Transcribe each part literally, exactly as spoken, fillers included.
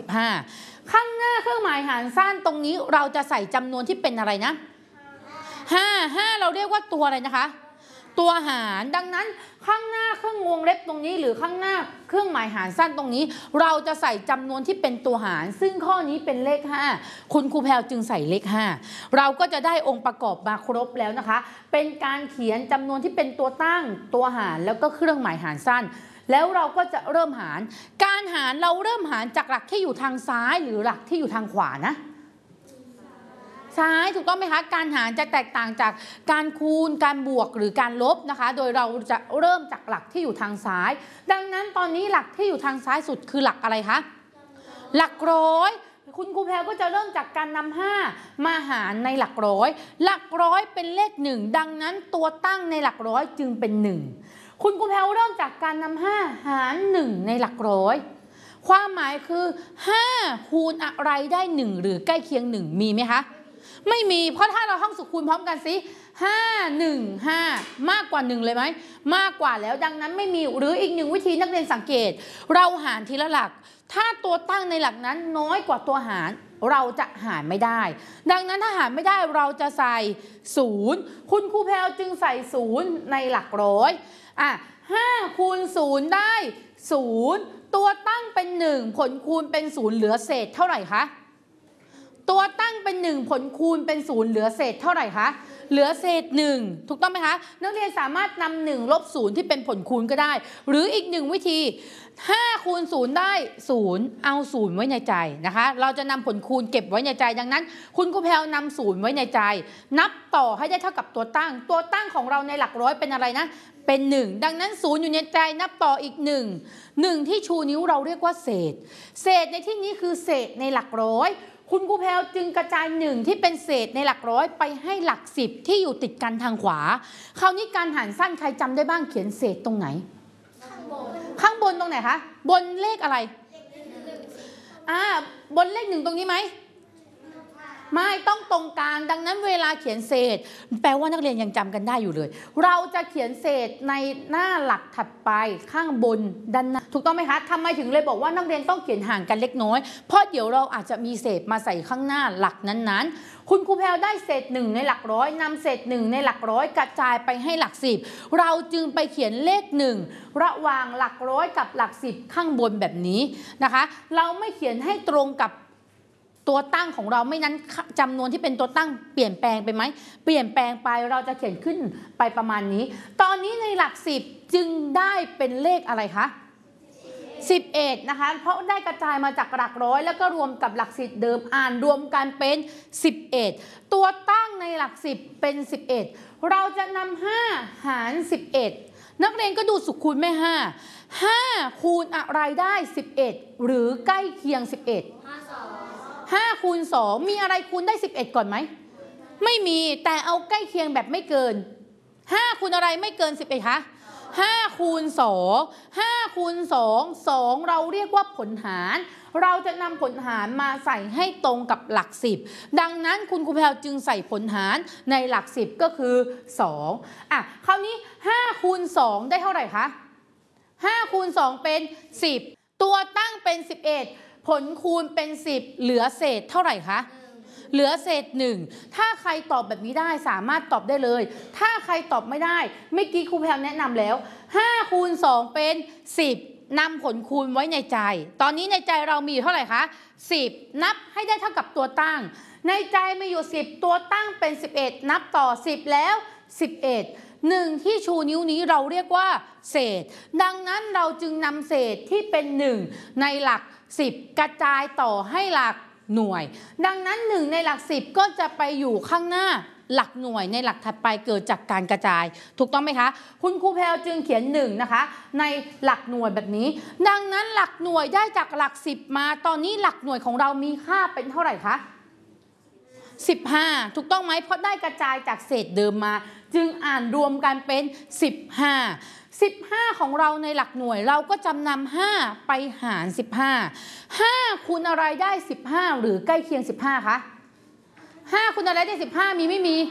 บห้าข้างหน้าเครื่องหมายหารสั้นตรงนี้เราจะใส่จำนวนที่เป็นอะไรนะห้า ห้าเราเรียกว่าตัวอะไรนะคะตัวหารดังนั้นข้างหน้าเครื่องวงเล็บตรงนี้หรือข้างหน้าเครื่องหมายหารสั้นตรงนี้เราจะใส่จำนวนที่เป็นตัวหารซึ่งข้อนี้เป็นเลขห้าคุณครูแพรวจึงใส่เลขห้าเราก็จะได้องค์ประกอบมาครบแล้วนะคะเป็นการเขียนจำนวนที่เป็นตัวตั้งตัวหารแล้วก็เครื่องหมายหารสั้นแล้วเราก็จะเริ่มหารการหารเราเริ่มหารจากหลักที่อยู่ทางซ้ายหรือหลักที่อยู่ทางขวานะซ้ายถูกต้องไหมคะการหารจะแตกต่างจากการคูณการบวกหรือการลบนะคะโดยเราจะเริ่มจากหลักที่อยู่ทางซ้ายดังนั้นตอนนี้หลักที่อยู่ทางซ้ายสุดคือหลักอะไรคะหลักร้อยคุณครูแพรก็จะเริ่มจากการนำห้ามาหารในหลักร้อยหลักร้อยเป็นเลขหนึ่งดังนั้นตัวตั้งในหลักร้อยจึงเป็นหนึ่งคุณครูแพรเริ่มจากการนำห้าหารหนึ่งในหลักร้อยความหมายคือห้าคูณอะไรได้หนึ่งหรือใกล้เคียงหนึ่งมีไหมคะไม่มีเพราะถ้าเราท่องสูตรคูณพร้อมกันสิห้า หนึ่ง ห้ามากกว่าหนึ่งเลยไหมมากกว่าแล้วดังนั้นไม่มีหรืออีกหนึ่งวิธีนักเรียนสังเกตเราหารทีละหลักถ้าตัวตั้งในหลักนั้นน้อยกว่าตัวหารเราจะหารไม่ได้ดังนั้นถ้าหารไม่ได้เราจะใส่ศูนย์คุณครูแพรจึงใส่ศูนย์ในหลักร้อยอ่ะห้าคูณศูนย์ได้ศูนย์ตัวตั้งเป็นหนึ่งผลคูณเป็นศูนย์เหลือเศษเท่าไหร่คะตัวตั้งเป็นหนึ่งผลคูณเป็นศูนย์เหลือเศษเท่าไหร่คะเหลือเศษหนึ่งถูกต้องไหมคะนักเรียนสามารถนำหนึ่งลบศูนย์ที่เป็นผลคูณก็ได้หรืออีกหนึ่งวิธีห้าคูณศูนย์ได้ศูนย์เอาศูนย์ไว้ในใจนะคะเราจะนำผลคูณเก็บไว้ในใจดังนั้นคุณครูแพรวนำศูนย์ไว้ในใจนับต่อให้ได้เท่ากับตัวตั้งตัวตั้งของเราในหลักร้อยเป็นอะไรนะเป็นหนึ่งดังนั้นศูนย์อยู่ในใจนับต่ออีกหนึ่งหนึ่งที่ชูนิ้วเราเรียกว่าเศษเศษในที่นี้คือเศษในหลักร้อยคุณครูแพรวจึงกระจายหนึ่งที่เป็นเศษในหลักร้อยไปให้หลักสิบที่อยู่ติดกันทางขวาคราวนี้การหารสั้นใครจำได้บ้างเขียนเศษตรงไหนข้างบนข้างบนตรงไหนคะบนเลขอะไรอ่าบนเลขหนึ่งตรงนี้ไหมไม่ต้องตรงกลางดังนั้นเวลาเขียนเศษแปลว่านักเรียนยังจำกันได้อยู่เลยเราจะเขียนเศษในหน้าหลักถัดไปข้างบนด้านหน้าถูกต้องไหมคะทำไมถึงเลยบอกว่านักเรียนต้องเขียนห่างกันเล็กน้อยเพราะเดี๋ยวเราอาจจะมีเศษมาใส่ข้างหน้าหลักนั้นๆคุณครูแพรวได้เศษหนึ่งในหลักร้อยนำเศษหนึ่งในหลักร้อยกระจายไปให้หลักสิบเราจึงไปเขียนเลขหนึ่งระหว่างหลักร้อยกับหลักสิบข้างบนแบบนี้นะคะเราไม่เขียนให้ตรงกับตัวตั้งของเราไม่นั้นจำนวนที่เป็นตัวตั้งเปลี่ยนแปลงไปไหมเปลี่ยนแปลงไปเราจะเขียนขึ้นไปประมาณนี้ตอนนี้ในหลักสิบจึงได้เป็นเลขอะไรคะสิบเอ็ดนะคะเพราะได้กระจายมาจากหลักร้อยแล้วก็รวมกับหลักสิบเดิมอ่านรวมกันเป็นสิบเอ็ดตัวตั้งในหลักสิบเป็นสิบเอ็ดเราจะนำห้าหารสิบเอ็ดนักเรียนก็ดูสุขคูณแม่ห้า ห้าคูณอะไรได้สิบเอ็ดหรือใกล้เคียงสิบเอ็ดห้าคูณสองมีอะไรคูณได้สิบเอ็ดก่อนไหมไม่มีแต่เอาใกล้เคียงแบบไม่เกินห้าคูณอะไรไม่เกินสิบเอ็ดคะห้าคูณสองห้าคูณสอง สองเราเรียกว่าผลหารเราจะนำผลหารมาใส่ให้ตรงกับหลักสิบดังนั้นคุณครูแพรวจึงใส่ผลหารในหลักสิบก็คือสองอ่ะคราวนี้ห้าคูณสองได้เท่าไหร่คะห้าคูณสองเป็นสิบตัวตั้งเป็นสิบเอ็ดผลคูณเป็นสิบเหลือเศษเท่าไหร่คะเหลือเศษหนึ่งถ้าใครตอบแบบนี้ได้สามารถตอบได้เลยถ้าใครตอบไม่ได้เมื่อกี้ครูแพรแนะนำแล้วห้าคูณสองเป็นสิบนำผลคูณไว้ในใจตอนนี้ในใจเรามีอยู่เท่าไหร่คะสิบนับให้ได้เท่ากับตัวตั้งในใจมีอยู่สิบตัวตั้งเป็นสิบเอ็ดนับต่อสิบแล้วสิบเอ็ดหนึ่งที่ชูนิ้วนี้เราเรียกว่าเศษดังนั้นเราจึงนำเศษที่เป็นหนึ่งในหลักสิบกระจายต่อให้หลักหน่วยดังนั้นหนึ่งในหลักสิบก็จะไปอยู่ข้างหน้าหลักหน่วยในหลักถัดไปเกิดจากการกระจายถูกต้องไหมคะคุณครูแพรวจึงเขียนหนึ่งนะคะในหลักหน่วยแบบนี้ดังนั้นหลักหน่วยได้จากหลักสิบมาตอนนี้หลักหน่วยของเรามีค่าเป็นเท่าไหร่คะสิบห้าถูกต้องไหมเพราะได้กระจายจากเศษเดิมมาจึงอ่านรวมกันเป็นสิบห้า สิบห้าของเราในหลักหน่วยเราก็จำนำห้าไปหารสิบห้า ห้าคูณอะไรได้สิบห้าหรือใกล้เคียงสิบห้าคะห้าคูณอะไรได้สิบห้ามีไม่มี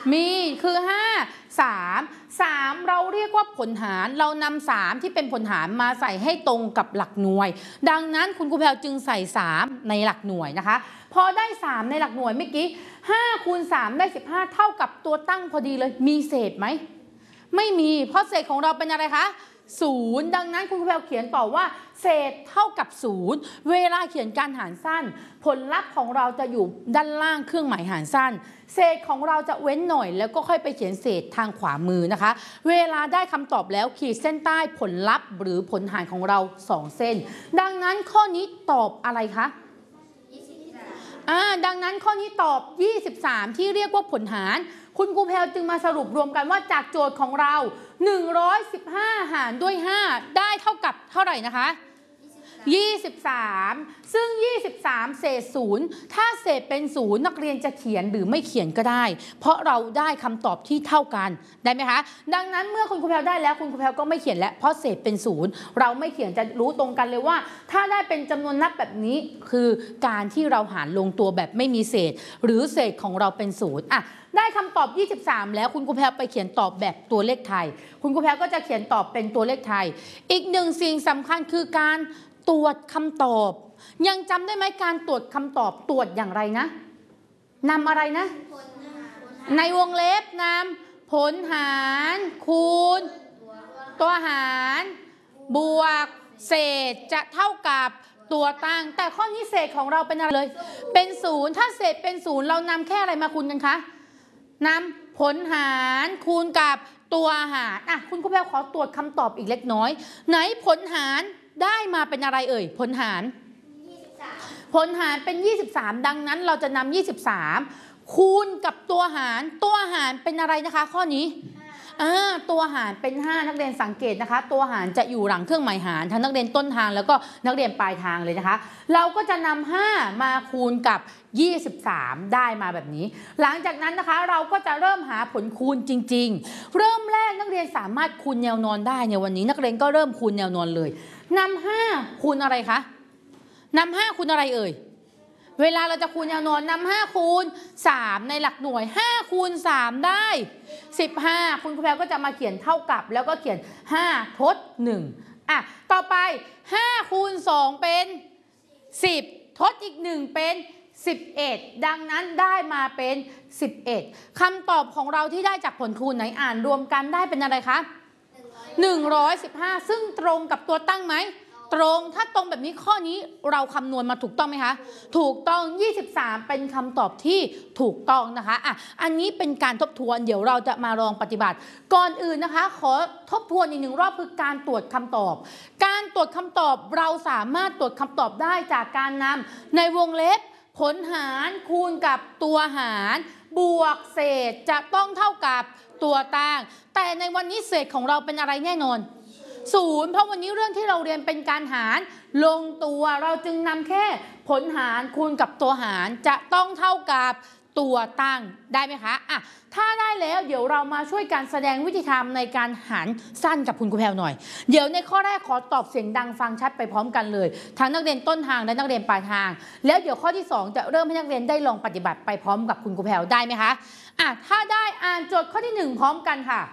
มีคือห้า สาม สามเราเรียกว่าผลหารเรานำสามที่เป็นผลหารมาใส่ให้ตรงกับหลักหน่วยดังนั้นคุณครูแพรวจึงใส่สามในหลักหน่วยนะคะพอได้สามในหลักหน่วยเมื่อกี้ห้าคูณสามได้สิบห้าเท่ากับตัวตั้งพอดีเลยมีเศษไหมไม่มีเพราะเศษของเราเป็นอะไรคะศูนย์ดังนั้นคุณครูแพรวเขียนต่อว่าเศษเท่ากับศูนย์เวลาเขียนการหารสั้นผลลัพธ์ของเราจะอยู่ด้านล่างเครื่องหมายหารสั้นเศษของเราจะเว้นหน่อยแล้วก็ค่อยไปเขียนเศษทางขวามือนะคะเวลาได้คำตอบแล้วขีดเส้นใต้ผลลัพธ์หรือผลหารของเราสองเส้นดังนั้นข้อนี้ตอบอะไรคะอ่าดังนั้นข้อนี้ตอบยี่สิบสามที่เรียกว่าผลหารคุณครูแพรวจึงมาสรุปรวมกันว่าจากโจทย์ของเราหนึ่งร้อยสิบห้าหารด้วยห้าได้เท่ากับเท่าไหร่นะคะยี่สิบสามซึ่งยี่สิบสามเศษศูนย์ถ้าเศษเป็นศูนย์นักเรียนจะเขียนหรือไม่เขียนก็ได้เพราะเราได้คำตอบที่เท่ากันได้ไหมคะดังนั้นเมื่อคุณครูแพรวได้แล้วคุณครูแพรวก็ไม่เขียนแล้วเพราะเศษเป็นศูนย์เราไม่เขียนจะรู้ตรงกันเลยว่าถ้าได้เป็นจำนวนนับแบบนี้คือการที่เราหารลงตัวแบบไม่มีเศษหรือเศษของเราเป็นศูนย์อ่ะได้คำตอบยี่สิบสามแล้วคุณครูแพรวไปเขียนตอบแบบตัวเลขไทยคุณครูแพรวก็จะเขียนตอบเป็นตัวเลขไทยอีกหนึ่งสิ่งสำคัญคือการตรวจคำตอบยังจำได้ไหมการตรวจคำตอบตรวจอย่างไรนะนำอะไรนะในวงเล็บนำผลหารคูณตัวหารบวกเศษจะเท่ากับตัวตั้งแต่ข้อนี้เศษของเราเป็นอะไรเลยเป็นศูนย์ถ้าเศษเป็นศูนย์เรานำแค่อะไรมาคูณกันคะนำผลหารคูณกับตัวหารอ่ะคุณครูแพรวขอตรวจคำตอบอีกเล็กน้อยไหนผลหารได้มาเป็นอะไรเอ่ยผลหารผลหารเป็นยี่สิบสามดังนั้นเราจะนำยี่สิบสามคูณกับตัวหารตัวหารเป็นอะไรนะคะข้อนี้อ่าตัวหารเป็นห้านักเรียนสังเกตนะคะตัวหารจะอยู่หลังเครื่องหมายหารทั้งนักเรียนต้นทางแล้วก็นักเรียนปลายทางเลยนะคะเราก็จะนำห้ามาคูณกับยี่สิบสามได้มาแบบนี้หลังจากนั้นนะคะเราก็จะเริ่มหาผลคูณจริงๆเริ่มแรกนักเรียนสามารถคูณแนวนอนได้ในวันนี้นักเรียนก็เริ่มคูณแนวนอนเลยนำห้าคูณอะไรคะนำห้าคูณอะไรเอ่ยเวลาเราจะคูณแนวนอนนำห้าคูณสามในหลักหน่วยห้าคูณสามได้สิบห้าคุณครูแพรวก็จะมาเขียนเท่ากับแล้วก็เขียนห้าทดหนึ่งอ่ะต่อไปห้าคูณสองเป็นสิบทดอีกหนึ่งเป็นสิบเอ็ดดังนั้นได้มาเป็นสิบเอ็ดคำตอบของเราที่ได้จากผลคูณไหนอ่านรวมกันได้เป็นอะไรคะหนึ่งร้อยสิบห้าซึ่งตรงกับตัวตั้งไหมตรงถ้าตรงแบบนี้ข้อนี้เราคำนวณมาถูกต้องไหมคะถูกต้องยี่สิบสามเป็นคำตอบที่ถูกต้องนะคะอ่ะอันนี้เป็นการทบทวนเดี๋ยวเราจะมาลองปฏิบัติก่อนอื่นนะคะขอทบทวนอีกหนึ่งรอบคือการตรวจคำตอบการตรวจคำตอบเราสามารถตรวจคำตอบได้จากการนำในวงเล็บผลหารคูณกับตัวหารบวกเศษจะต้องเท่ากับตัวตั้งแต่ในวันนี้เศษของเราเป็นอะไรแน่นอนศูนย์เพราะวันนี้เรื่องที่เราเรียนเป็นการหารลงตัวเราจึงนำแค่ผลหารคูณกับตัวหารจะต้องเท่ากับตัวตั้งได้ไหมคะอ่ะถ้าได้แล้วเดี๋ยวเรามาช่วยกันแสดงวิธีทำในการหารสั้นกับคุณครูแพรวหน่อยเดี๋ยวในข้อแรกขอตอบเสียงดังฟังชัดไปพร้อมกันเลยทั้งนักเรียนต้นทางและนักเรียนปลายทางแล้วเดี๋ยวข้อที่สองจะเริ่มให้นักเรียนได้ลองปฏิบัติไปพร้อมกับคุณครูแพรวได้ไหมคะอ่ะถ้าได้อ่านโจทย์ข้อที่หนึ่งพร้อมกันค่ะ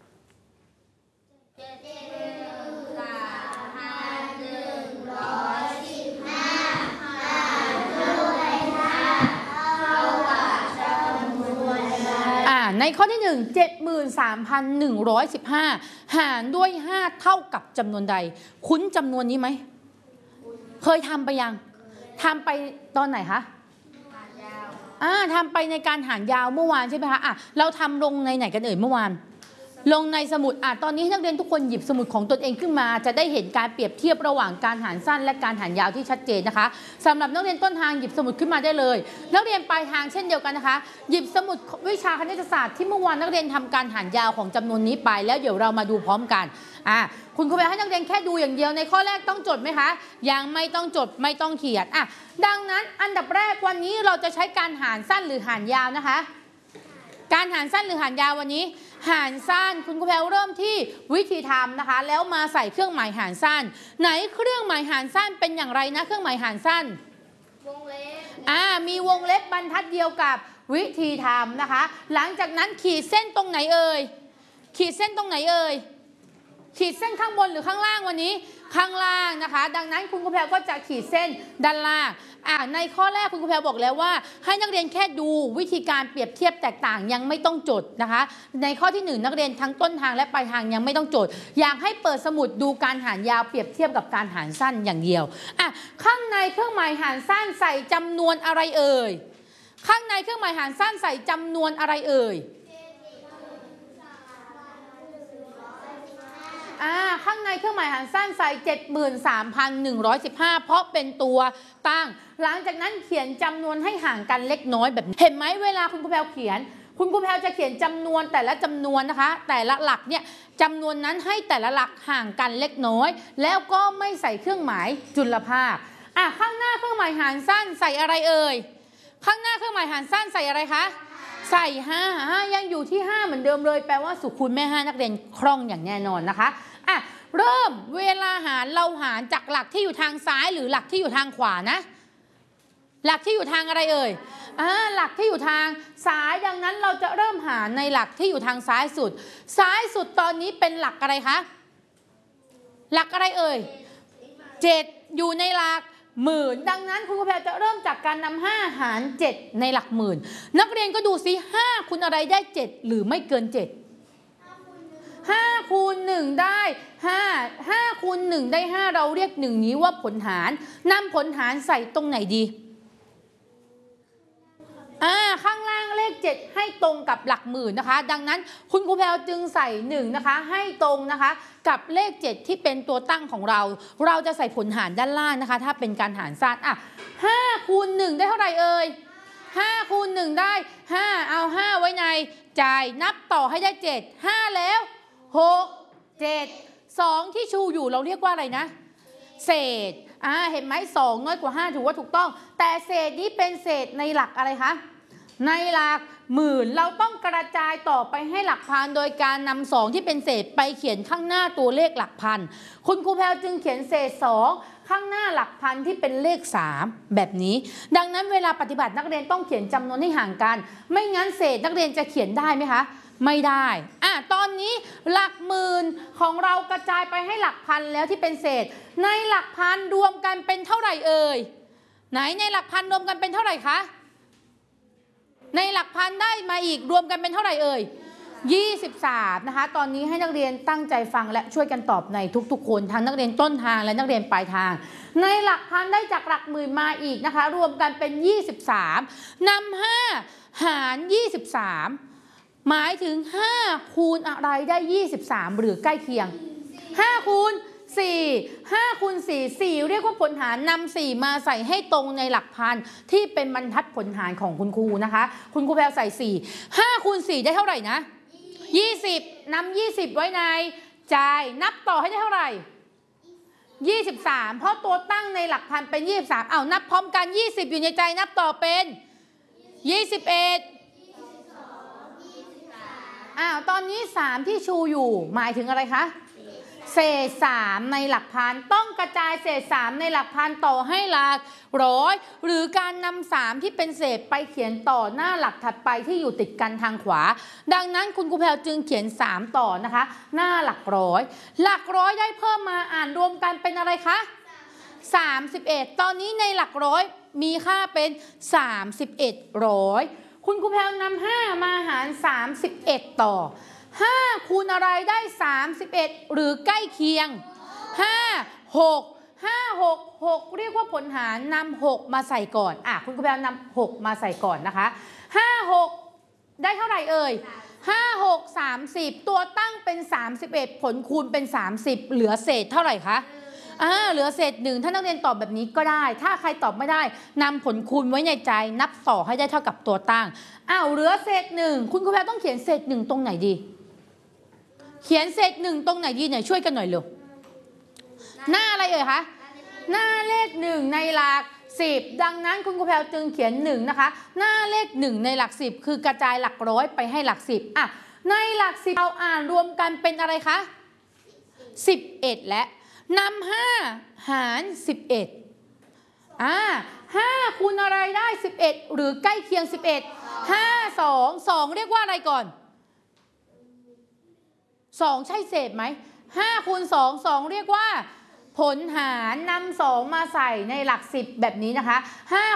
ในข้อที่หนึ่ง เจ็ดหมื่นสามพันหนึ่งร้อยสิบห้า หารด้วยห้าเท่ากับจำนวนใดคุ้นจำนวนนี้ไหมเคยทำไปยังทำไปตอนไหนคะอ่าทำไปในการหารยาวเมื่อวานใช่ไหมคะอ่ะเราทำลงในไหนกันเอ่ยเมื่อวานลงในสมุดอ่ะตอนนี้นักเรียนทุกคนหยิบสมุดของตนเองขึ้นมาจะได้เห็นการเปรียบเทียบระหว่างการหารสั้นและการหารยาวที่ชัดเจนนะคะสำหรับนักเรียนต้นทางหยิบสมุดขึ้นมาได้เลยนักเรียนปลายทางเช่นเดียวกันนะคะหยิบสมุดวิชาคณิตศาสตร์ที่เมื่อวานนักเรียนทำการหารยาวของจำนวนนี้ไปแล้วเดี๋ยวเรามาดูพร้อมกันอ่ะคุณครูแพรให้นักเรียนแค่ดูอย่างเดียวในข้อแรกต้องจดไหมคะยังไม่ต้องจดไม่ต้องเขียนอ่ะดังนั้นอันดับแรกวันนี้เราจะใช้การหารสั้นหรือหารยาวนะคะการหารสั้นหรือหารยาววันนี้หารสั้นคุณครูแพรเริ่มที่วิธีทำนะคะแล้วมาใส่เครื่องหมายหารสั้นไหนเครื่องหมายหารสั้นเป็นอย่างไรนะเครื่องหมายหารสั้นวงเล็บอ่ามีวงเล็บบรรทัดเดียวกับวิธีทำนะคะหลังจากนั้นขีดเส้นตรงไหนเอ่ยขีดเส้นตรงไหนเอ่ยขีดเส้นข้างบนหรือข้างล่างวันนี้ข้างล่างนะคะดังนั้นคุณครูแพรก็จะขีดเส้นด้านล่างอ่าในข้อแรกคุณครูแพรบอกแล้วว่าให้นักเรียนแค่ดูวิธีการเปรียบเทียบแตกต่างยังไม่ต้องจดนะคะในข้อที่หนึ่งนักเรียนทั้งต้นทางและปลายทางยังไม่ต้องจดอยากให้เปิดสมุดดูการหารยาวเปรียบเทียบกับการหารสั้นอย่างเดียวอ่ะข้างในเครื่องหมายหารสั้นใส่จำนวนอะไรเอ่ยข้างในเครื่องหมายหารสั้นใส่จำนวนอะไรเอ่ยอ่าข้างในเครื่องหมายหารสั้นใส่ เจ็ดหมื่นสามพันหนึ่งร้อยสิบห้า เพราะเป็นตัวตั้งหลังจากนั้นเขียนจำนวนให้ห่างกันเล็กน้อยแบบนี้เห็นไหมเวลาคุณครูแพรวเขียนคุณครูแพรวจะเขียนจำนวนแต่ละจำนวนนะคะแต่ละหลักเนี่ยจำนวนนั้นให้แต่ละหลักห่างกันเล็กน้อยแล้วก็ไม่ใส่เครื่องหมายจุลภาคอ่ะข้างหน้าเครื่องหมายหารสั้นใส่อะไรเอ่ยข้างหน้าเครื่องหมายหารสั้นใส่อะไรคะใส่ห้าห้ายังอยู่ที่ห้าเหมือนเดิมเลยแปลว่าสุขุนแม่ห้านักเรียนคล่องอย่างแน่นอนนะคะอ่ะเริ่มเวลาหารเราหารจากหลักที่อยู่ทางซ้ายหรือหลักที่อยู่ทางขวานะหลักที่อยู่ทางอะไรเอ่ยอ่าหลักที่อยู่ทางซ้ายดังนั้นเราจะเริ่มหารในหลักที่อยู่ทางซ้ายสุดซ้ายสุดตอนนี้เป็นหลักอะไรคะหลักอะไรเอ่ยเจ็ดอยู่ในหลักหมื่นดังนั้นคุณครูแพรจะเริ่มจากการนำห้าหารเจ็ดในหลักหมื่นนักเรียนก็ดูซิห้าคูณอะไรได้เจ็ดหรือไม่เกินเจ็ดห้าคูณหนึ่งได้ห้า ห้าคูณหนึ่งได้ห้าเราเรียกหนึ่งนี้ว่าผลหารนำผลหารใส่ตรงไหนดีอ่าข้างล่างเลขเจ็ดให้ตรงกับหลักหมื่นนะคะดังนั้นคุณครูแพรจึงใส่หนึ่งนะคะให้ตรงนะคะกับเลขเจ็ดที่เป็นตัวตั้งของเราเราจะใส่ผลหารด้านล่างนะคะถ้าเป็นการหารสั้นอ่ะห้าคูณหนึ่งได้เท่าไหร่เอ่ยห้าคูณหนึ่งได้ห้าเอาห้าไว้ในใจนับต่อให้ได้เจ็ด ห้าแล้วหก เจ็ด สองที่ชูอยู่เราเรียกว่าอะไรนะเศษอ่าเห็นไหมสองน้อยกว่าห้าถือว่าถูกต้องแต่เศษนี้เป็นเศษในหลักอะไรคะในหลักหมื่นเราต้องกระจายต่อไปให้หลักพันโดยการนำสองที่เป็นเศษไปเขียนข้างหน้าตัวเลขหลักพันคุณครูแพรจึงเขียนเศษสองข้างหน้าหลักพันที่เป็นเลขสามแบบนี้ดังนั้นเวลาปฏิบัตินักเรียนต้องเขียนจำนวนให้ห่างกันไม่งั้นเศษนักเรียนจะเขียนได้ไหมคะไม่ได้อ่ะตอนนี้หลักหมื่นของเรากระจายไปให้หลักพันแล้วที่เป็นเศษในหลักพันรวมกันเป็นเท่าไหร่เอ่ยไหนในหลักพันรวมกันเป็นเท่าไหร่คะในหลักพันได้มาอีกรวมกันเป็นเท่าไหร่เอ่ยยี่สิบสามนะคะตอนนี้ให้นักเรียนตั้งใจฟังและช่วยกันตอบในทุกๆคนทั้งนักเรียนต้นทางและนักเรียนปลายทางในหลักพันได้จากหลักหมื่นมาอีกนะคะรวมกันเป็นยี่สิบสามนำห้าหารยี่สิบสามหมายถึงห้าคูณอะไรได้ยี่สิบสามหรือใกล้เคียงห้าคูณสี่ ห้าคูณสี่ สี่เรียกว่าผลหารนำสี่มาใส่ให้ตรงในหลักพันที่เป็นบรรทัดผลหารของคุณครูนะคะคุณครูแพรใส่สี่ ห้าคูณสี่ได้เท่าไหร่นะยี่สิบนำยี่สิบไว้ในใจนับต่อให้ได้เท่าไหร่ยี่สิบสามเพราะตัวตั้งในหลักพันเป็นยี่สิบสามเอานับพร้อมกันยี่สิบอยู่ในใจนับต่อเป็นยี่สิบเอ็ดอ้าวตอนนี้สามที่ชูอยู่หมายถึงอะไรคะเศษสามในหลักพันต้องกระจายเศษสามในหลักพันต่อให้หลักร้อยหรือการนำสามที่เป็นเศษไปเขียนต่อหน้าหลักถัดไปที่อยู่ติดกันทางขวาดังนั้นคุณครูแพรจึงเขียนสามต่อนะคะหน้าหลักร้อยหลักร้อยได้เพิ่มมาอ่านรวมกันเป็นอะไรคะสามสิบเอ็ดตอนนี้ในหลักร้อยมีค่าเป็นสามสิบเอ็ดร้อยคุณครูแพรนำห้ามาหารสามสิบเอ็ดต่อห้าคูณอะไรได้สามสิบเอ็ดหรือใกล้เคียงห้า หก ห้า หก หกเรียกว่าผลหารนำหกมาใส่ก่อนอ่ะคุณครูแพรนำหกมาใส่ก่อนนะคะห้า หกได้เท่าไหร่เอ่ยห้า หก สามสิบตัวตั้งเป็นสามสิบเอ็ดผลคูณเป็นสามสิบเหลือเศษเท่าไหร่คะอ่าเหลือเศษหนึ่งถ้านักเรียนตอบแบบนี้ก็ได้ถ้าใครตอบไม่ได้นำผลคูณไว้ในใจนับต่อให้ได้เท่ากับตัวตั้งอ้าวเหลือเศษหนึ่งคุณครูแพรต้องเขียนเศษหนึ่งตรงไหนดีเขียนเศษหนึ่งตรงไหนดีเนี่ยช่วยกันหน่อยเร็วหน้าอะไรเอ่ยคะหน้าเลขหนึ่งในหลักสิบดังนั้นคุณครูแพรจึงเขียนหนึ่งนะคะหน้าเลขหนึ่งในหลักสิบคือกระจายหลักร้อยไปให้หลักสิบอ่ะในหลักสิบเราอ่านรวมกันเป็นอะไรคะสิบเอ็ดและนำห้าหารสิบเอ็ดอ่าห้าคูณอะไรได้สิบเอ็ดหรือใกล้เคียงสิบเอ็ดห้าสองสองเรียกว่าอะไรก่อนสองใช่เศษไหมห้าคูณสองสองเรียกว่าผลหารนำสองมาใส่ในหลักสิบแบบนี้นะคะห้า